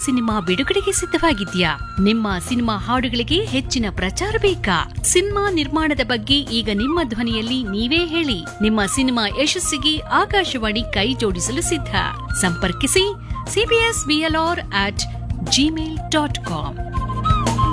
Cinema ಬಿಡುಗಡೆಗೆ ಸಿದ್ಧವಾಗಿದ್ಯಾ? ನಿಮ್ಮ cinema ಹಾಡುಗಳಿಗೆ ಹೆಚ್ಚಿನ ಪ್ರಚಾರ ಬೇಕಾ? ಸಿನಿಮಾ ನಿರ್ಮಾಣದ ಬಗ್ಗೆ ಈಗ ನಿಮ್ಮ ಧ್ವನಿಯಲ್ಲಿ ನೀವೇ ಹೇಳಿ. ನಿಮ್ಮ ಸಿನಿಮಾ ಯಶಸ್ಸಿಗೆ ಆಕಾಶವಾಣಿ ಕೈ ಜೋಡಿಸಲು ಸಿದ್ಧ. ಸಂಪರ್ಕಿಸಿ cbsvlr@gmail.com.